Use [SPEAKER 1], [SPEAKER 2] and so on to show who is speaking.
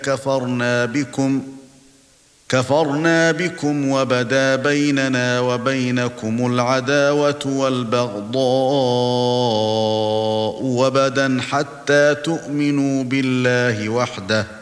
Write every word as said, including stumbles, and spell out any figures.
[SPEAKER 1] كفرنا بكم كفرنا بكم وبدا بيننا وبينكم العداوة والبغضاء وبدا حتى تؤمنوا بالله وحده